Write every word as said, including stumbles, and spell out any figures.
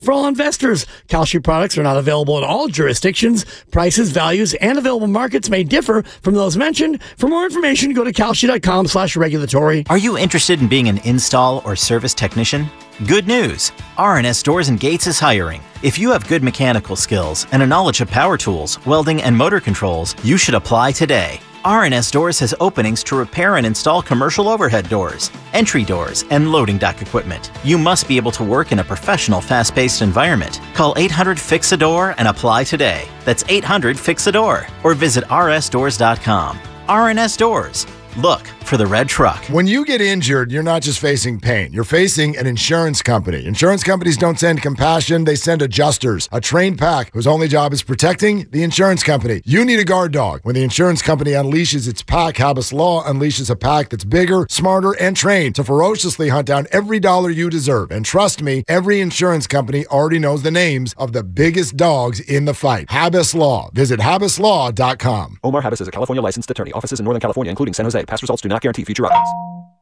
For all investors, Kalshi products are not available in all jurisdictions. Prices, values, and available markets may differ from those mentioned. For more information, go to kalshi.com slash regulatory. Are you interested in being an install or service technician? Good news! R and S Doors and Gates is hiring. If you have good mechanical skills and a knowledge of power tools, welding, and motor controls, you should apply today. R and S Doors has openings to repair and install commercial overhead doors, entry doors, and loading dock equipment. You must be able to work in a professional, fast-paced environment. Call eight hundred fix a door and apply today. That's eight hundred fix a door. Or visit r s doors dot com. R and S Doors. Look for the red truck. When you get injured, you're not just facing pain. You're facing an insurance company. Insurance companies don't send compassion. They send adjusters, a trained pack whose only job is protecting the insurance company. You need a guard dog. When the insurance company unleashes its pack, Habas Law unleashes a pack that's bigger, smarter, and trained to ferociously hunt down every dollar you deserve. And trust me, every insurance company already knows the names of the biggest dogs in the fight. Habas Law. Visit habas law dot com. Omar Habas is a California licensed attorney. Offices in Northern California, including San Jose. Past results do not guarantee future outcomes.